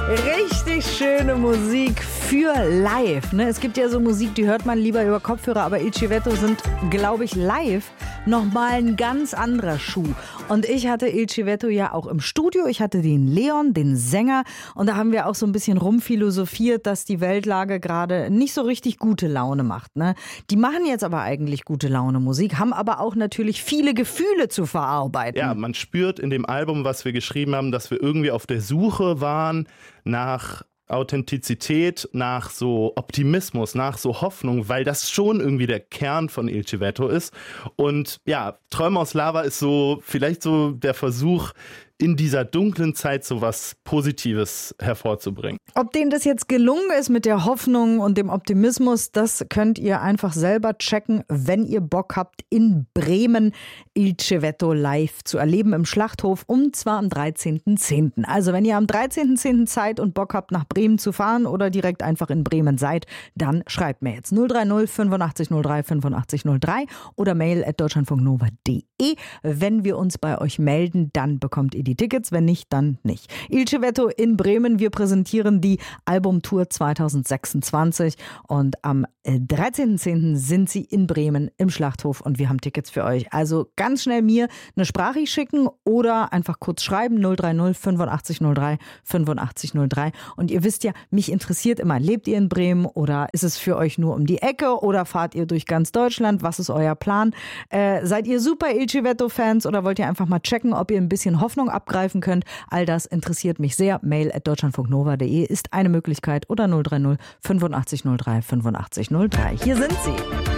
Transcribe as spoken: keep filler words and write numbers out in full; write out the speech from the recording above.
Richtig schöne Musik für live. Ne? Es gibt ja so Musik, die hört man lieber über Kopfhörer, aber Il Civetto sind, glaube ich, live nochmal ein ganz anderer Schuh. Und ich hatte Il Civetto ja auch im Studio. Ich hatte den Leon, den Sänger. Und da haben wir auch so ein bisschen rumphilosophiert, dass die Weltlage gerade nicht so richtig gute Laune macht. Ne? Die machen jetzt aber eigentlich gute Laune Musik, haben aber auch natürlich viele Gefühle zu verarbeiten. Ja, man spürt in dem Album, was wir geschrieben haben, dass wir irgendwie auf der Suche waren nach Authentizität, nach so Optimismus, nach so Hoffnung, weil das schon irgendwie der Kern von Il Civetto ist. Und ja, Träume aus Lava ist so vielleicht so der Versuch, in dieser dunklen Zeit so was Positives hervorzubringen. Ob denen das jetzt gelungen ist mit der Hoffnung und dem Optimismus, das könnt ihr einfach selber checken, wenn ihr Bock habt, in Bremen Il Civetto live zu erleben im Schlachthof, und zwar am dreizehnten zehnten Also wenn ihr am dreizehnten zehnten Zeit und Bock habt, nach Bremen zu fahren oder direkt einfach in Bremen seid, dann schreibt mir jetzt null drei null fünfundachtzig null drei fünfundachtzig null drei oder mail at deutschlandfunknova punkt de. Wenn wir uns bei euch melden, dann bekommt ihr die Tickets, wenn nicht, dann nicht. Il Civetto in Bremen, wir präsentieren die Albumtour zwanzig sechsundzwanzig und am dreizehnten zehnten sind sie in Bremen im Schlachthof und wir haben Tickets für euch. Also ganz schnell mir eine Sprachricht schicken oder einfach kurz schreiben, null drei null fünfundachtzig null drei fünfundachtzig null drei. Und ihr wisst ja, mich interessiert immer, lebt ihr in Bremen oder ist es für euch nur um die Ecke oder fahrt ihr durch ganz Deutschland? Was ist euer Plan? Äh, seid ihr super Il Civetto-Fans oder wollt ihr einfach mal checken, ob ihr ein bisschen Hoffnung abgreifen könnt? All das interessiert mich sehr. Mail at deutschlandfunknova punkt de ist eine Möglichkeit oder null drei null fünfundachtzig null drei fünfundachtzig null drei. Hier sind sie.